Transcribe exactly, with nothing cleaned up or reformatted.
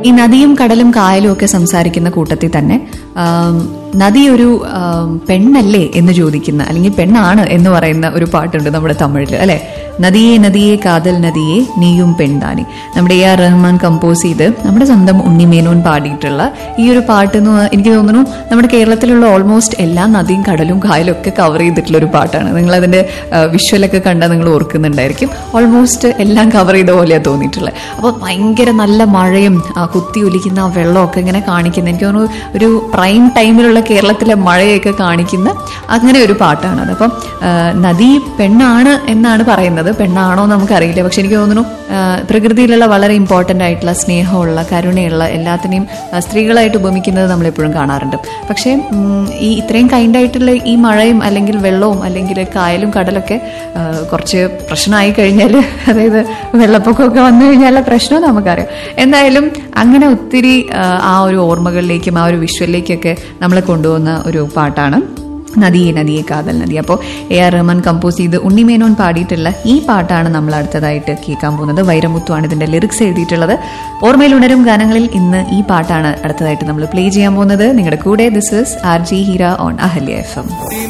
ഈ നദിയും കടലും കായലും ഒക്കെ സംസാരിക്കുന്ന കൂട്ടത്തിൽ തന്നെ നദി ഒരു പെണ്ണല്ലേ എന്ന് ചോദിക്കുന്ന, അല്ലെങ്കിൽ പെണ്ണാണ് എന്ന് പറയുന്ന ഒരു പാട്ടുണ്ട് നമ്മുടെ തമിഴില്, അല്ലെ? നദിയെ നദിയെ കാതൽ നദിയെ നീയും പെൺതാനി. നമ്മുടെ എ ആർ റഹ്മാൻ കമ്പോസ് ചെയ്ത് നമ്മുടെ സ്വന്തം ഉണ്ണിമേനോൻ പാടിയിട്ടുള്ള ഈ ഒരു പാട്ട് എന്ന് എനിക്ക് തോന്നുന്നു നമ്മുടെ കേരളത്തിലുള്ള ഓൾമോസ്റ്റ് എല്ലാ നദിയും കടലും കായലും ഒക്കെ കവർ ചെയ്തിട്ടുള്ള ഒരു പാട്ടാണ്. നിങ്ങൾ അതിന്റെ വിഷ്വലൊക്കെ കണ്ടാൽ നിങ്ങൾ ഓർക്കുന്നുണ്ടായിരിക്കും. ഓൾമോസ്റ്റ് എല്ലാം കവർ ചെയ്ത പോലെയാണ് തോന്നിയിട്ടുള്ളത്. അപ്പോൾ ഭയങ്കര നല്ല മഴയും കുത്തി ഒലിക്കുന്ന ആ വെള്ളമൊക്കെ ഇങ്ങനെ കാണിക്കുന്ന, എനിക്ക് തോന്നുന്നു ഒരു പ്രൈം ടൈമിലുള്ള കേരളത്തിലെ മഴയൊക്കെ കാണിക്കുന്ന അങ്ങനെ ഒരു പാട്ടാണത്. അപ്പം നദി പെണ്ണാണ് എന്നാണ് പറയുന്നത്. പെണ്ണാണോ നമുക്കറിയില്ല, പക്ഷെ എനിക്ക് തോന്നുന്നു പ്രകൃതിയിലുള്ള വളരെ ഇമ്പോർട്ടന്റ് ആയിട്ടുള്ള സ്നേഹമുള്ള കരുണയുള്ള എല്ലാത്തിനെയും സ്ത്രീകളായിട്ട് ഉപമിക്കുന്നത് നമ്മളെപ്പോഴും കാണാറുണ്ട്. പക്ഷേ ഈ ഇത്രയും കൈൻഡ് ആയിട്ടുള്ള ഈ മഴയും അല്ലെങ്കിൽ വെള്ളവും അല്ലെങ്കിൽ കായലും കടലൊക്കെ കുറച്ച് പ്രശ്നമായി കഴിഞ്ഞാൽ, അതായത് വെള്ളപ്പൊക്കമൊക്കെ വന്നു കഴിഞ്ഞാലുള്ള പ്രശ്നം നമുക്കറിയാം. എന്തായാലും അങ്ങനെ ഒത്തിരി ആ ഒരു ഓർമ്മകളിലേക്കും ആ ഒരു വിഷ്വലിലേക്കൊക്കെ നമ്മളെ കൊണ്ടുപോകുന്ന ഒരു പാട്ടാണ് നദിയെ നദിയെ കാതൽ നദി. അപ്പോൾ എ ആർ റഹ്മാൻ കമ്പോസ് ചെയ്ത് ഉണ്ണിമേനോൻ പാടിയിട്ടുള്ള ഈ പാട്ടാണ് നമ്മൾ അടുത്തതായിട്ട് കേൾക്കാൻ പോകുന്നത്. വൈരമുത്തുവാണ് ഇതിന്റെ ലിറിക്സ് എഴുതിയിട്ടുള്ളത്. ഓർമ്മയിൽ ഉണരും ഗാനങ്ങളിൽ ഇന്ന് ഈ പാട്ടാണ് അടുത്തതായിട്ട് നമ്മൾ പ്ലേ ചെയ്യാൻ പോകുന്നത്. നിങ്ങളുടെ കൂടെ this is R G Heera on Ahalya F M.